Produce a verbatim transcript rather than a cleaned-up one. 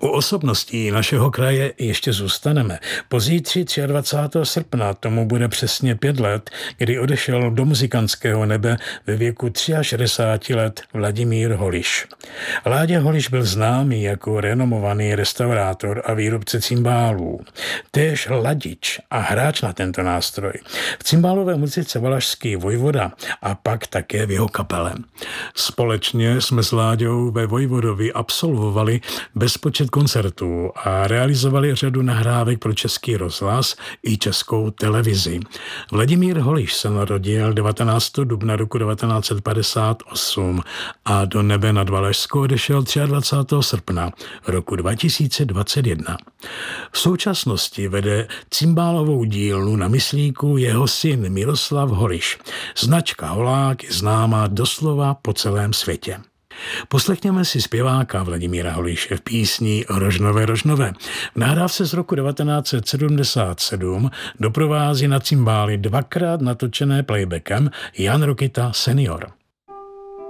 U osobností našeho kraje ještě zůstaneme. Pozítří dvacátého třetího srpna tomu bude přesně pět let, kdy odešel do muzikantského nebe ve věku šedesáti tří let Vladimír Holiš. Láďa Holiš byl známý jako renomovaný restaurátor a výrobce cimbálů. Též ladič a hráč na tento nástroj. V cimbálové muzice Valašský vojvoda a pak také v jeho kapele. Společně jsme s Láďou ve Vojvodovi absolvovali bezpočet koncertů a realizovali řadu nahrávek pro Český rozhlas i Českou televizi. Vladimír Holiš se narodil devatenáctého dubna roku devatenáct set padesát osm a do nebe nad Valašskou odešel dvacátého třetího srpna roku dva tisíce dvacet jedna. V současnosti vede cimbálovou dílnu na Myslíku jeho syn Miroslav Holiš. Značka Holák je známá doslova po celém světě. Poslechněme si zpěváka Vladimíra Holiše v písni Rožnové, rožnové. V nahrávce z roku devatenáct set sedmdesát sedm doprovází na cimbály dvakrát natočené playbackem Jan Rokita senior.